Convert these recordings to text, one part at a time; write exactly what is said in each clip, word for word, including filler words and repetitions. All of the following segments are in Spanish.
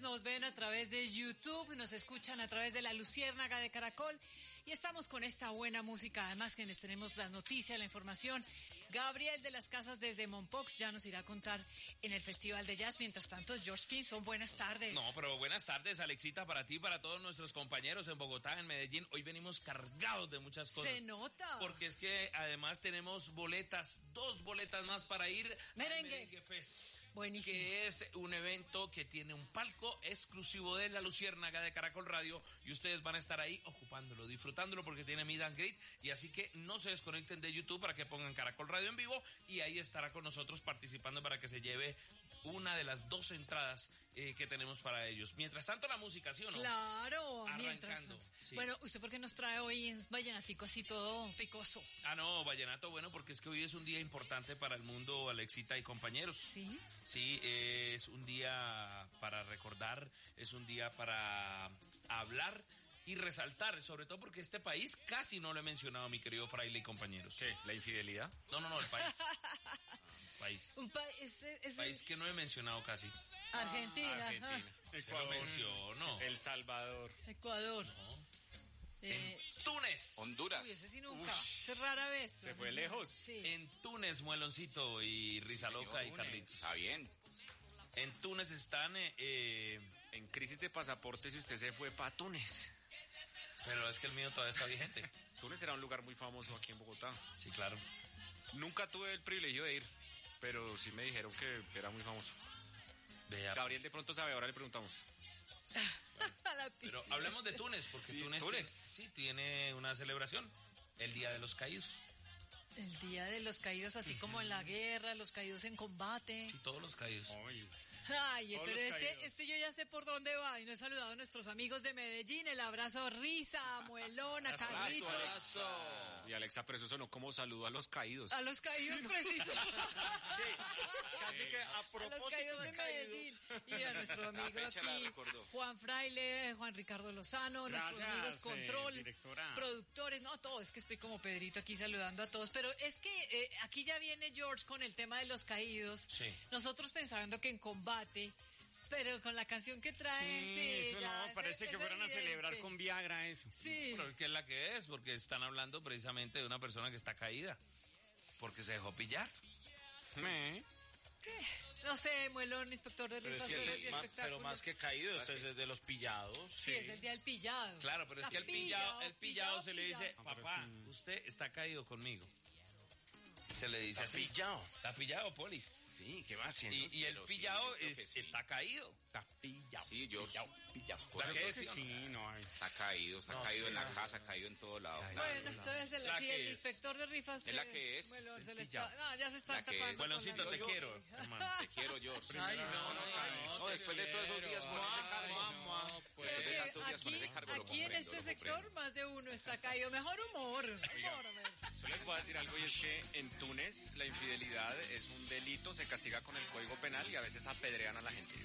nos ven a través de YouTube, nos escuchan a través de La Luciérnaga de Caracol y estamos con esta buena música. Además que les tenemos las noticias, la información. Gabriel de las Casas desde Mompox ya nos irá a contar en el Festival de Jazz. Mientras tanto, George Pinson, buenas tardes. No, pero buenas tardes, Alexita, para ti, para todos nuestros compañeros en Bogotá, en Medellín. Hoy venimos cargados de muchas cosas. Se nota. Porque es que además tenemos boletas, dos boletas más para ir Merengue. al Merengue Fest. Buenísimo. Que es un evento que tiene un palco exclusivo de La Luciérnaga de Caracol Radio y ustedes van a estar ahí ocupándolo, disfrutándolo porque tiene meet and greet, y así que no se desconecten de YouTube para que pongan Caracol Radio en vivo y ahí estará con nosotros participando para que se lleve una de las dos entradas eh, que tenemos para ellos. Mientras tanto la música, ¿sí o no? Claro, Arrancando, mientras sí. Bueno, ¿usted por qué nos trae hoy un vallenatico así todo picoso? Ah, no, vallenato, bueno, porque es que hoy es un día importante para el mundo, Alexita y compañeros. ¿Sí? Sí, es un día para recordar, es un día para hablar y resaltar, sobre todo porque este país casi no lo he mencionado, mi querido Fraile y compañeros. ¿Qué? ¿La infidelidad? No, no, no, el país. país. Un pa es, es país que no he mencionado casi. Argentina. Argentina. Se lo menciono. El Salvador. Ecuador. No. Eh, En Túnez. Honduras. Uy, ese sí nunca. Es rara vez. Se fue lejos. Sí. En Túnez, Mueloncito y Risa Loca y Carlitos. Está bien. En Túnez están, eh, eh, En crisis de pasaporte si usted se fue para Túnez. pero es que el mío todavía está vigente. Túnez era un lugar muy famoso aquí en Bogotá. Sí, claro. Nunca tuve el privilegio de ir, pero sí me dijeron que era muy famoso. Vea. Gabriel de pronto sabe, ahora le preguntamos. A la Pero piscina. hablemos de Túnez, porque Sí, Túnez, Túnez. Tiene, sí, tiene una celebración, el Día de los Caídos. El día de los caídos, así como en la guerra, los caídos en combate. Sí, todos los caídos. Ay, Todos pero los este, caídos. este yo ya sé por dónde va y no he saludado a nuestros amigos de Medellín. El abrazo Risa, a Muelón, a Carlitos. Y Alexa, pero eso sonó como saludo a los caídos. A los caídos precisos. Casi que a A los propósito caídos de de caídos. Medellín. Y a nuestro amigo fecha la aquí, recordó. Juan Fraile, Juan Ricardo Lozano, nuestros Gracias, amigos eh, Control, directora. productores, no, todo, es que estoy como Pedrito aquí saludando a todos, pero es que eh, aquí ya viene George con el tema de los caídos. Sí. Nosotros pensando que en combate, pero con la canción que traen, sí, Sí, eso ya, no, es- parece es que fueran a evidente. celebrar con Viagra eso. Sí. Pero es que es la que es, porque están hablando precisamente de una persona que está caída, porque se dejó pillar. ¿Eh? No sé, Muelón, inspector de Pero, rifas, sí, juegos y es más, espectáculos. pero más que caídos, es de los pillados. Sí, es el día del pillado. Claro, pero es Está que el pillado, el pillado se le pillado. dice, Ah, pero papá, sí. usted está caído conmigo. Se le dice Está así. pillado. Está pillado, Poli. Sí, ¿qué va haciendo? Y, y el Pero sí, pillado yo creo es, que sí. está caído. Está pillado. Sí, yo. Pillado. ¿La que es? Sí, no, es- Está caído, está No, caído sí, en la no. casa, caído en todo lado. Caído. Bueno, entonces el, La sí, que el es. inspector de rifas. Es la eh, que es, Bueno, el se le pillado. está, no, ya se está La que es. tapando. Bueloncito, con la- te Yo- quiero, hermano. Te quiero, George. Ay, no, no, no, no, después de todos esos días con ese cargo. Creo Después de que tantos días con aquí, ese cargo lo aquí en comprendo, este lo sector comprendo. más de uno está caído. Mejor humor. humor, hombre. Yo les voy a decir algo y es que en Túnez la infidelidad es un delito, se castiga con el Código Penal y a veces apedrean a la gente.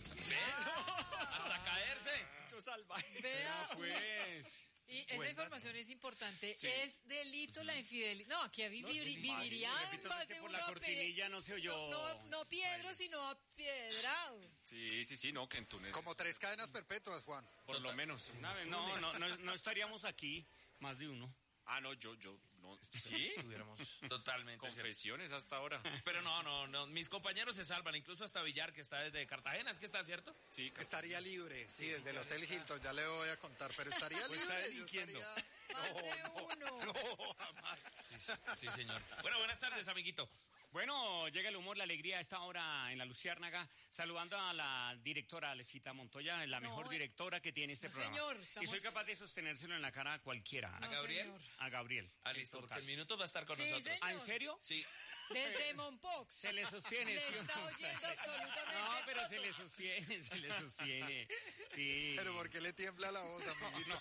Hasta caerse. Vea, Pues. y esa información es importante. Sí. Es delito la infidelidad. No, aquí vi- vivir- vivirían repito, más es que de por uno la a cortinilla pe- no se oyó. No, no, no Piedro, sino apiedrado. Sí, sí, sí, no, que en Túnez. Como tres cadenas perpetuas, Juan. Por lo menos. Una vez, no, no, no, no estaríamos aquí, más de uno. Ah, no, yo, yo, no. Sí, Totalmente. cierto. confesiones hasta ahora. Pero no, no, no. Mis compañeros se salvan, incluso hasta Villar, que está desde Cartagena. ¿Es que está cierto? Sí, Estaría libre, sí, desde el Hotel Hilton, ya le voy a contar, pero estaría Pues libre. está yo delinquiendo. estaría- Más de uno. No, jamás. Sí, sí, señor. Bueno, buenas tardes, amiguito. Bueno, llega el humor, la alegría a esta hora en la Luciérnaga, saludando a la directora Alecita Montoya, la No, mejor eh, directora que tiene este no, programa. señor, estamos- Y soy capaz de sostenérselo en la cara a cualquiera. ¿A No, Gabriel? señor. A Gabriel. Ah, listo, porque Total. el minuto va a estar con Sí, nosotros. señor. ¿Ah, en serio? Sí. Desde Mompox. Se le sostiene, Le ¿sí o está no? oyendo absolutamente No, pero todo. se le sostiene, se le sostiene. Sí. Pero ¿por qué le tiembla la voz, amiguito?